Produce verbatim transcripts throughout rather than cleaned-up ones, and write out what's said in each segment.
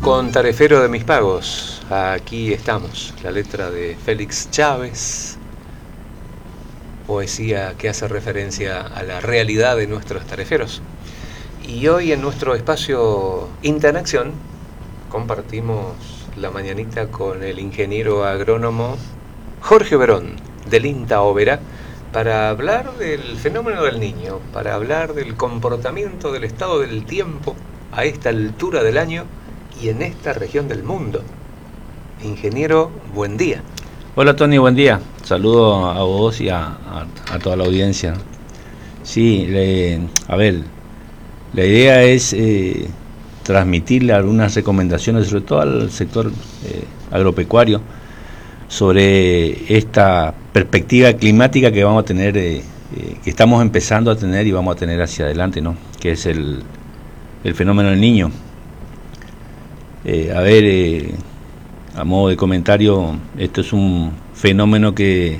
con Tarefero de mis pagos. Aquí estamos, la letra de Félix Chávez, poesía que hace referencia a la realidad de nuestros tareferos. Y hoy en nuestro espacio Interacción compartimos la mañanita con el ingeniero agrónomo Jorge Verón, del INTA Oberá, para hablar del fenómeno del Niño, para hablar del comportamiento del estado del tiempo a esta altura del año y en esta región del mundo. Ingeniero, buen día. Hola Tony, buen día. Saludo a vos y a, a, a toda la audiencia. Sí, le, a ver, la idea es eh, transmitirle algunas recomendaciones, sobre todo al sector eh, agropecuario, sobre esta perspectiva climática que vamos a tener, eh, eh, que estamos empezando a tener y vamos a tener hacia adelante, ¿no? Que es el, el fenómeno del Niño. Eh, a ver, eh, a modo de comentario, esto es un fenómeno que,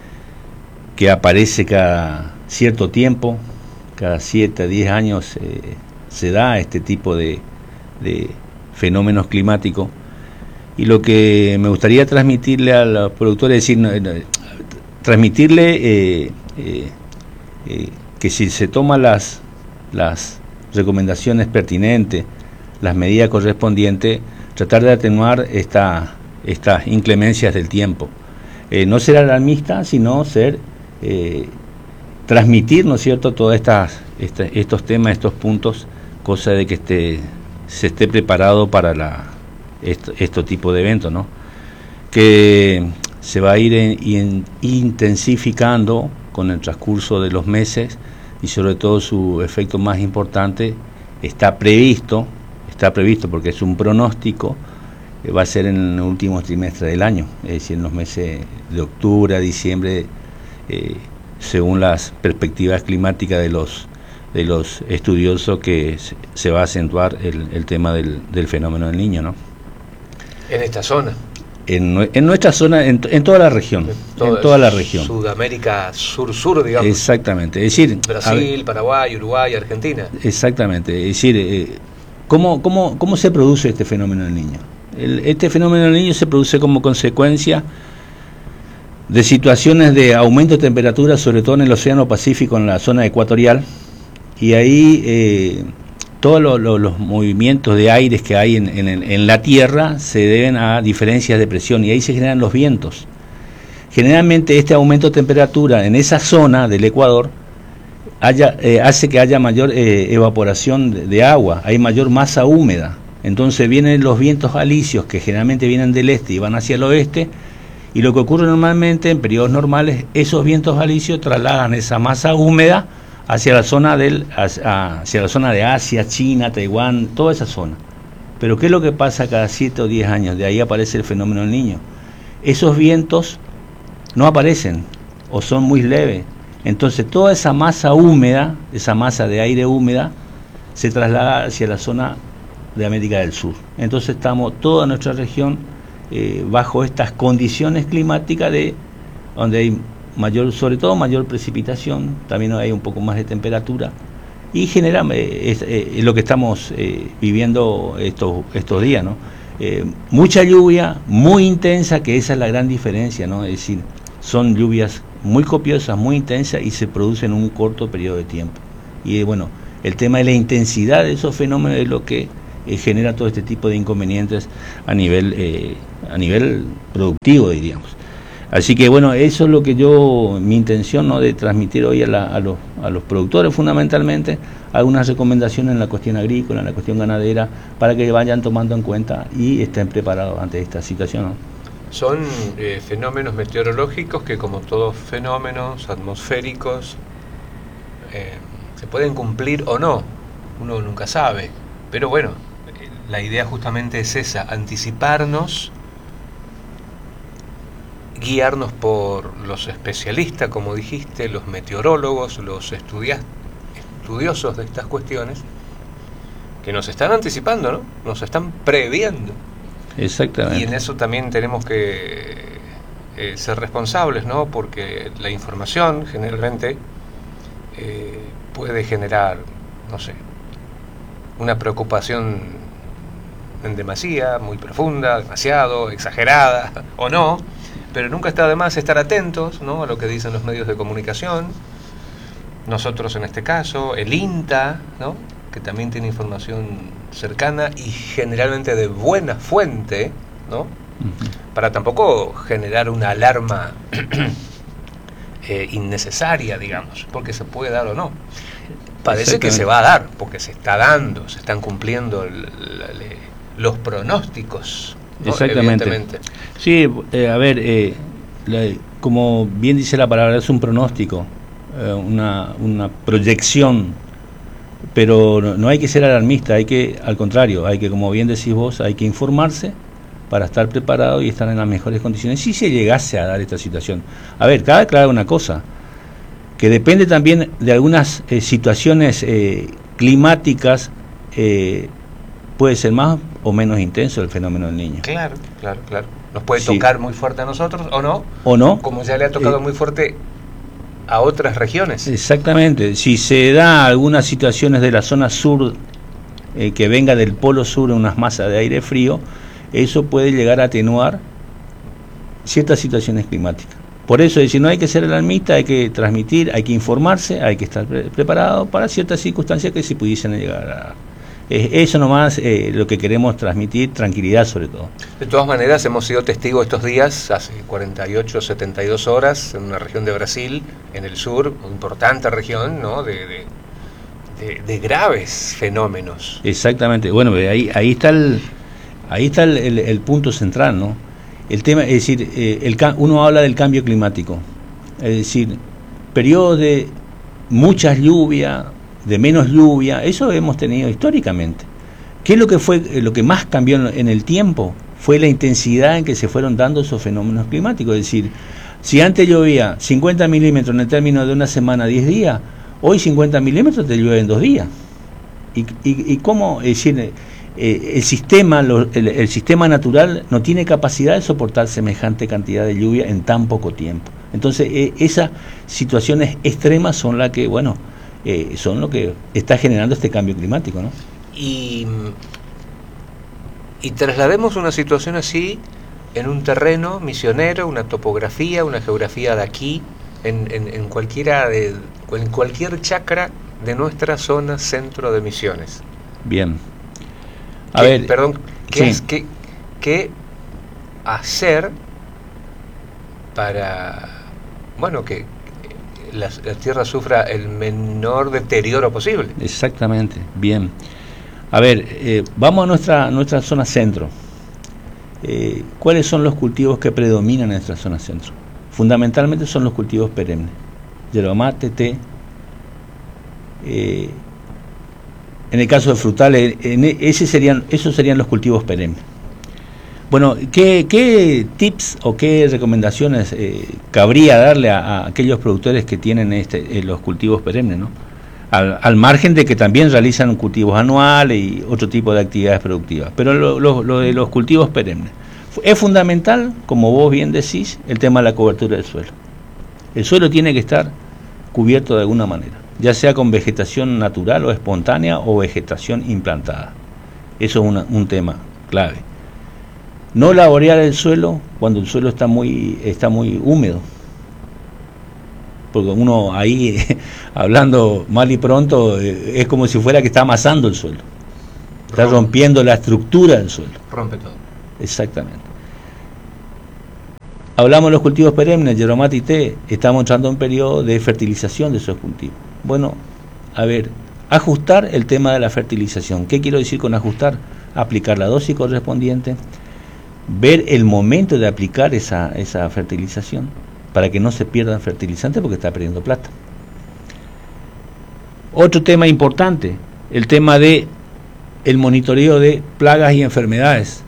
que aparece cada cierto tiempo, cada siete a diez años eh, se da este tipo de, de fenómenos climáticos. Y lo que me gustaría transmitirle a los productores es decir, no, no, transmitirle eh, eh, eh, que si se toman las, las recomendaciones pertinentes, las medidas correspondientes, tratar de atenuar esta, estas inclemencias del tiempo. Eh, no ser alarmista, sino ser, eh, transmitir, ¿no es cierto?, todos estas, este, estos temas, estos puntos, cosa de que esté, se esté preparado para la Esto, este tipo de eventos, ¿no? Que se va a ir en, en, intensificando con el transcurso de los meses y sobre todo su efecto más importante está previsto, está previsto porque es un pronóstico, eh, va a ser en el último trimestre del año, es decir, en los meses de octubre a diciembre, eh, según las perspectivas climáticas de los de los estudiosos, que se, se va a acentuar el, el tema del, del fenómeno del Niño, ¿no? En esta zona. En, en nuestra zona, en, en toda la región. Todo, en toda la región. Sudamérica sur-sur, digamos. Exactamente. Es decir, Brasil, ver, Paraguay, Uruguay, Argentina. Exactamente. Es decir, eh, ¿cómo, cómo, ¿cómo se produce este fenómeno del Niño? El, este fenómeno del Niño se produce como consecuencia de situaciones de aumento de temperatura, sobre todo en el Océano Pacífico, en la zona ecuatorial, y ahí Eh, todos lo, lo, los movimientos de aires que hay en, en, en la Tierra se deben a diferencias de presión y ahí se generan los vientos. Generalmente este aumento de temperatura en esa zona del Ecuador haya, eh, hace que haya mayor eh, evaporación de, de agua, hay mayor masa húmeda. Entonces vienen los vientos alisios que generalmente vienen del este y van hacia el oeste, y lo que ocurre normalmente en periodos normales, esos vientos alisios trasladan esa masa húmeda hacia la zona del hacia, hacia la zona de Asia, China, Taiwán, toda esa zona. Pero ¿qué es lo que pasa cada siete o diez años? De ahí aparece el fenómeno del Niño. Esos vientos no aparecen o son muy leves. Entonces toda esa masa húmeda, esa masa de aire húmeda, se traslada hacia la zona de América del Sur. Entonces estamos toda nuestra región eh, bajo estas condiciones climáticas de donde hay mayor, sobre todo mayor precipitación, también hay un poco más de temperatura y genera eh, es, eh, lo que estamos eh, viviendo estos estos días, ¿no? Eh, mucha lluvia, muy intensa, que esa es la gran diferencia, ¿no? Es decir, son lluvias muy copiosas, muy intensas y se producen en un corto periodo de tiempo. Y eh, bueno, el tema de la intensidad de esos fenómenos es lo que eh, genera todo este tipo de inconvenientes a nivel eh, a nivel productivo, diríamos. Así que bueno, eso es lo que yo, mi intención, ¿no?, de transmitir hoy a, la, a, los, a los productores fundamentalmente, algunas recomendaciones en la cuestión agrícola, en la cuestión ganadera, para que vayan tomando en cuenta y estén preparados ante esta situación, ¿no? Son eh, fenómenos meteorológicos que, como todos fenómenos atmosféricos, eh, se pueden cumplir o no, uno nunca sabe, pero bueno, eh, la idea justamente es esa, anticiparnos, guiarnos por los especialistas, como dijiste, los meteorólogos, los estudia- estudiosos de estas cuestiones, que nos están anticipando, ¿no? Nos están previendo. Exactamente. Y en eso también tenemos que eh, ser responsables, ¿no? Porque la información generalmente eh, puede generar, no sé, una preocupación en demasía, muy profunda, demasiado, exagerada o no, pero nunca está de más estar atentos, ¿no?, a lo que dicen los medios de comunicación, nosotros en este caso, el INTA, ¿no?, que también tiene información cercana y generalmente de buena fuente, ¿no?, uh-huh. para tampoco generar una alarma eh, innecesaria, digamos, porque se puede dar o no. Parece que se va a dar, porque se está dando, se están cumpliendo el, el, los pronósticos, ¿no?, exactamente. Sí, eh, a ver, eh, la, como bien dice la palabra, es un pronóstico, eh, una, una proyección, pero no, no hay que ser alarmista, hay que, al contrario, hay que, como bien decís vos, hay que informarse para estar preparado y estar en las mejores condiciones si se llegase a dar esta situación. A ver, cabe aclarar una cosa, que depende también de algunas eh, situaciones eh, climáticas, eh, puede ser más o menos intenso el fenómeno del Niño. Claro, claro, claro. Nos puede sí. tocar muy fuerte a nosotros, ¿o no? ¿O no? Como ya le ha tocado eh, muy fuerte a otras regiones. Exactamente. Si se da algunas situaciones de la zona sur, eh, que venga del polo sur unas masas de aire frío, eso puede llegar a atenuar ciertas situaciones climáticas. Por eso, es decir, no hay que ser alarmista, hay que transmitir, hay que informarse, hay que estar pre preparado para ciertas circunstancias que se pudiesen llegar a... Eh, eso nomás eh, lo que queremos transmitir, tranquilidad sobre todo. De todas maneras, hemos sido testigos estos días, hace cuarenta y ocho, setenta y dos horas, en una región de Brasil, en el sur, una importante región, ¿no?, de, de, de, de graves fenómenos. Exactamente. Bueno, ahí, ahí está el, ahí está el, el, el punto central, ¿no? El tema, es decir, eh, el, uno habla del cambio climático, es decir, periodos de muchas lluvias, de menos lluvia, eso hemos tenido históricamente. ¿Qué es lo que fue, lo que más cambió en, en el tiempo? Fue la intensidad en que se fueron dando esos fenómenos climáticos, es decir, si antes llovía cincuenta milímetros en el término de una semana, diez días, hoy cincuenta milímetros te llueve en dos días. ¿Y, y, y cómo? Es decir, Eh, el sistema lo, el, el sistema natural no tiene capacidad de soportar semejante cantidad de lluvia en tan poco tiempo. Entonces eh, esas situaciones extremas son las que, bueno, eh, son lo que está generando este cambio climático, ¿no? Y, y traslademos una situación así en un terreno misionero, una topografía, una geografía de aquí, en, en, en cualquiera de, en cualquier chacra de nuestra zona centro de Misiones. Bien. A ver, perdón, ¿qué, sí. es, qué, ¿qué hacer para, bueno, que la, la tierra sufra el menor deterioro posible? Exactamente, bien. A ver, eh, vamos a nuestra, nuestra zona centro. Eh, ¿Cuáles son los cultivos que predominan en nuestra zona centro? Fundamentalmente son los cultivos perennes. Yerba mate, té. Eh, En el caso de frutales, en ese serían, esos serían los cultivos perennes. Bueno, ¿qué, qué tips o qué recomendaciones eh, cabría darle a, a aquellos productores que tienen este, eh, los cultivos perennes, ¿no? Al, al margen de que también realizan cultivos anuales y otro tipo de actividades productivas. Pero lo, lo, lo de los cultivos perennes. Es fundamental, como vos bien decís, el tema de la cobertura del suelo. El suelo tiene que estar cubierto de alguna manera, ya sea con vegetación natural o espontánea o vegetación implantada. Eso es una, un tema clave. No laborear el suelo cuando el suelo está muy, está muy húmedo, porque uno ahí, hablando mal y pronto, es como si fuera que está amasando el suelo, está Rompe. rompiendo la estructura del suelo. Rompe todo. Exactamente. Hablamos de los cultivos perennes, yerba mate y té, estamos entrando en un periodo de fertilización de esos cultivos. Bueno, a ver, ajustar el tema de la fertilización. ¿Qué quiero decir con ajustar? Aplicar la dosis correspondiente, ver el momento de aplicar esa, esa fertilización, para que no se pierdan fertilizantes porque está perdiendo plata. Otro tema importante, el tema de el monitoreo de plagas y enfermedades.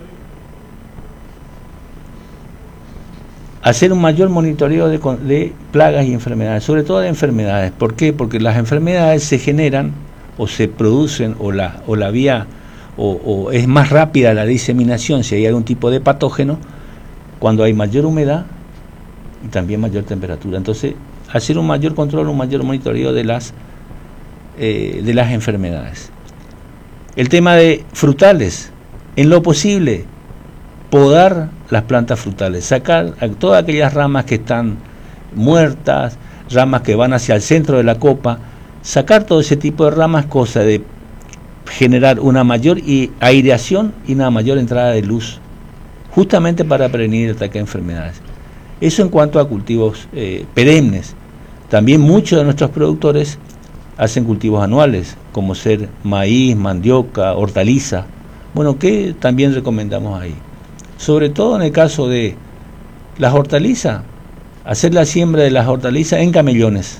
Hacer un mayor monitoreo de, de plagas y enfermedades, sobre todo de enfermedades. ¿Por qué? Porque las enfermedades se generan o se producen o la, o la vía o, o es más rápida la diseminación si hay algún tipo de patógeno cuando hay mayor humedad y también mayor temperatura. Entonces, hacer un mayor control, un mayor monitoreo de las eh, de las enfermedades. El tema de frutales, en lo posible, podar las plantas frutales, sacar a todas aquellas ramas que están muertas, ramas que van hacia el centro de la copa, sacar todo ese tipo de ramas, cosa de generar una mayor aireación y una mayor entrada de luz, justamente para prevenir el ataque de enfermedades. Eso en cuanto a cultivos eh, perennes. También muchos de nuestros productores hacen cultivos anuales, como ser maíz, mandioca, hortaliza. Bueno, ¿qué también recomendamos ahí? Sobre todo en el caso de las hortalizas, hacer la siembra de las hortalizas en camellones.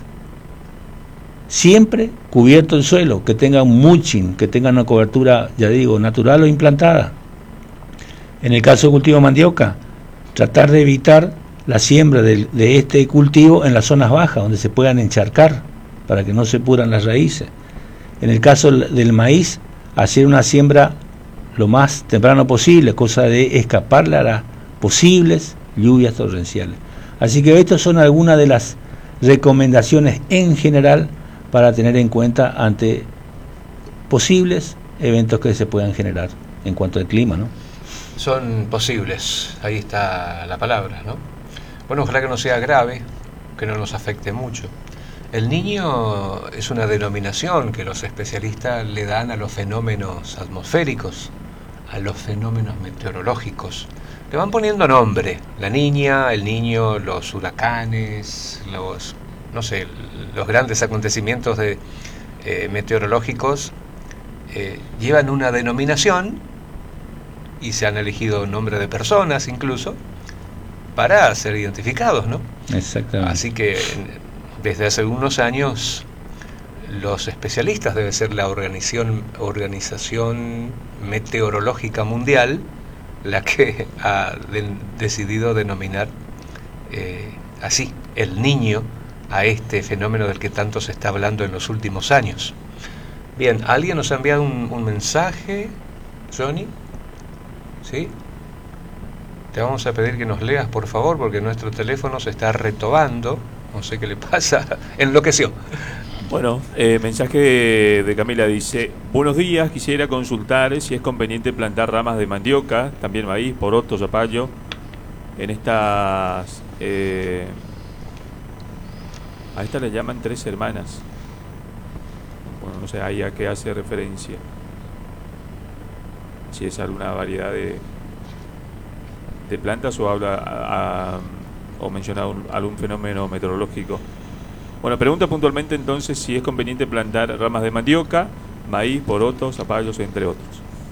Siempre cubierto el suelo, que tenga un mulching, que tenga una cobertura, ya digo, natural o implantada. En el caso de cultivo de mandioca, tratar de evitar la siembra de, de este cultivo en las zonas bajas, donde se puedan encharcar, para que no se pudran las raíces. En el caso del maíz, hacer una siembra lo más temprano posible, cosa de escaparle a las posibles lluvias torrenciales. Así que estas son algunas de las recomendaciones en general para tener en cuenta ante posibles eventos que se puedan generar en cuanto al clima, ¿no? Son posibles, ahí está la palabra, ¿no? Bueno, ojalá que no sea grave, que no nos afecte mucho. El niño es una denominación que los especialistas le dan a los fenómenos atmosféricos, a los fenómenos meteorológicos. Le van poniendo nombre, la niña, el niño, los huracanes, los, no sé, los grandes acontecimientos de, eh, meteorológicos eh, llevan una denominación y se han elegido nombres de personas incluso para ser identificados, ¿no? Exactamente. Así que desde hace unos años los especialistas, debe ser la organización, organización Meteorológica Mundial, la que ha de, decidido denominar eh, así, el niño, a este fenómeno del que tanto se está hablando en los últimos años. Bien, ¿alguien nos ha enviado un, un mensaje, Johnny? ¿Sí? Te vamos a pedir que nos leas, por favor, porque nuestro teléfono se está retobando. No sé qué le pasa, enloqueció. Bueno, eh, mensaje de, de Camila dice: buenos días, quisiera consultar si es conveniente plantar ramas de mandioca, también maíz, poroto, zapallo, en estas, eh, a esta le llaman tres hermanas. Bueno, no sé ahí a qué hace referencia, si es alguna variedad de, de plantas o habla a, a, o menciona un, algún fenómeno meteorológico. Bueno, pregunta puntualmente entonces si es conveniente plantar ramas de mandioca, maíz, porotos, zapallos, entre otros.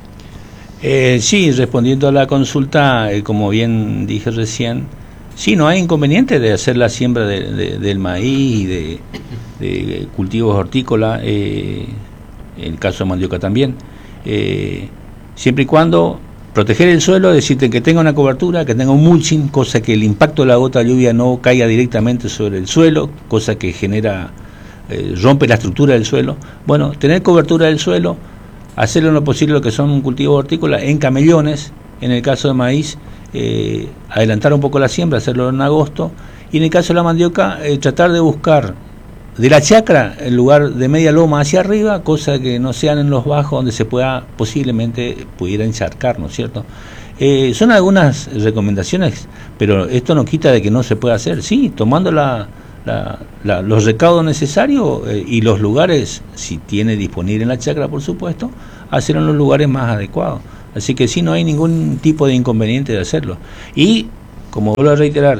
Eh, sí, respondiendo a la consulta, eh, como bien dije recién, sí, no hay inconveniente de hacer la siembra de, de, del maíz y de, de cultivos hortícolas, eh, en el caso de mandioca también, eh, siempre y cuando proteger el suelo, decirte que tenga una cobertura, que tenga un mulching, cosa que el impacto de la gota de lluvia no caiga directamente sobre el suelo, cosa que genera, eh, rompe la estructura del suelo. Bueno, tener cobertura del suelo, hacerlo lo posible lo que son un cultivo hortícola en camellones, en el caso de maíz, eh, adelantar un poco la siembra, hacerlo en agosto, y en el caso de la mandioca, eh, tratar de buscar de la chacra el lugar de media loma hacia arriba, cosa que no sean en los bajos donde se pueda posiblemente pudiera encharcar, ¿no es cierto? Eh, son algunas recomendaciones, pero esto no quita de que no se pueda hacer, sí, tomando la, la, la, los recaudos necesarios eh, y los lugares, si tiene disponible en la chacra, por supuesto, hacerlo en los lugares más adecuados. Así que sí, no hay ningún tipo de inconveniente de hacerlo. Y, como vuelvo a reiterar,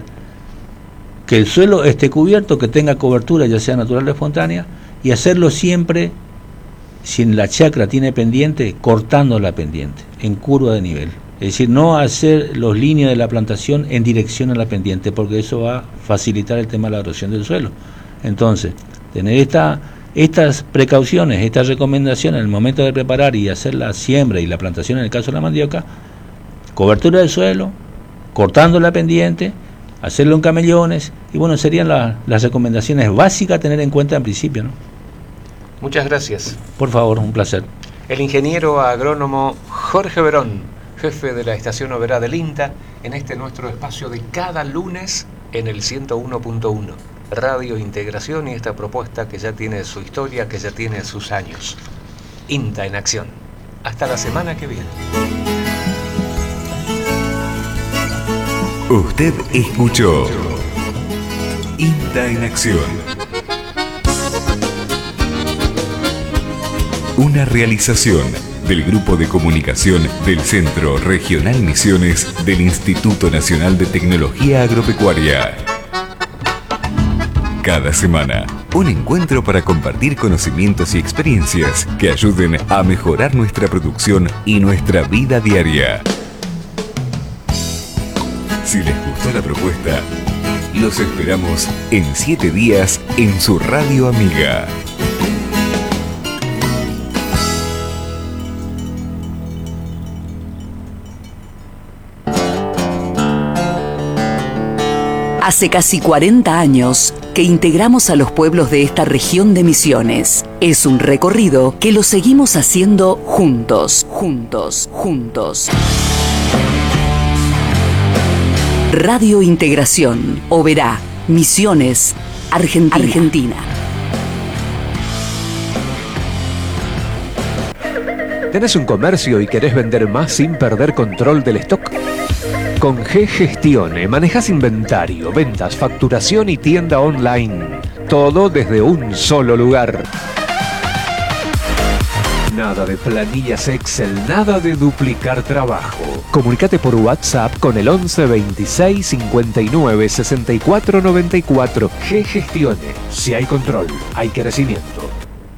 que el suelo esté cubierto, que tenga cobertura, ya sea natural o espontánea, y hacerlo siempre, si en la chacra tiene pendiente, cortando la pendiente, en curva de nivel. Es decir, no hacer los líneas de la plantación en dirección a la pendiente, porque eso va a facilitar el tema de la erosión del suelo. Entonces, tener esta, estas precauciones, estas recomendaciones en el momento de preparar y hacer la siembra y la plantación en el caso de la mandioca, cobertura del suelo, cortando la pendiente, hacerlo en camellones, y bueno, serían la, las recomendaciones básicas a tener en cuenta en principio, ¿no? Muchas gracias. Por favor, un placer. El ingeniero agrónomo Jorge Verón, jefe de la estación obrera del INTA, en este nuestro espacio de cada lunes en el ciento uno punto uno, Radio Integración, y esta propuesta que ya tiene su historia, que ya tiene sus años. INTA en acción. Hasta la semana que viene. Usted escuchó INTA en Acción. Una realización del Grupo de Comunicación del Centro Regional Misiones del Instituto Nacional de Tecnología Agropecuaria. Cada semana, un encuentro para compartir conocimientos y experiencias que ayuden a mejorar nuestra producción y nuestra vida diaria. Si les gustó la propuesta, los esperamos en siete días en su radio amiga. Hace casi cuarenta años que integramos a los pueblos de esta región de Misiones. Es un recorrido que lo seguimos haciendo juntos, juntos, juntos. Radio Integración, Oberá, Misiones, Argentina. Argentina. ¿Tenés un comercio y querés vender más sin perder control del stock? Con G-Gestione manejas inventario, ventas, facturación y tienda online. Todo desde un solo lugar. Nada de planillas Excel, nada de duplicar trabajo. Comunicate por WhatsApp con el once veintiséis cincuenta y nueve sesenta y cuatro noventa y cuatro. G-Gestione. Si hay control, hay crecimiento.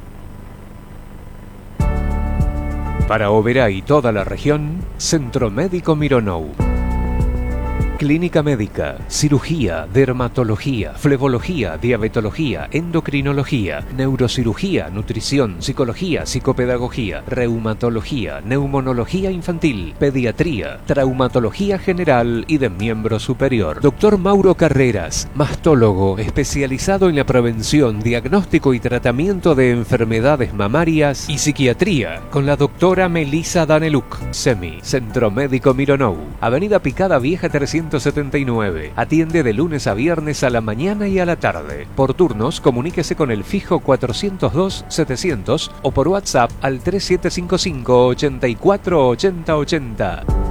Para Oberá y toda la región, Centro Médico Mironou. Clínica médica, cirugía, dermatología, flebología, diabetología, endocrinología, neurocirugía, nutrición, psicología, psicopedagogía, reumatología, neumonología infantil, pediatría, traumatología general y de miembro superior. Doctor Mauro Carreras, mastólogo especializado en la prevención, diagnóstico y tratamiento de enfermedades mamarias y psiquiatría, con la doctora Melissa Daneluk. SEMI, Centro Médico Mironou, Avenida Picada Vieja trescientos setenta y nueve. Atiende de lunes a viernes a la mañana y a la tarde. Por turnos, comuníquese con el fijo cuatrocientos dos setecientos o por WhatsApp al tres siete cinco cinco ochenta y cuatro ochenta ochenta.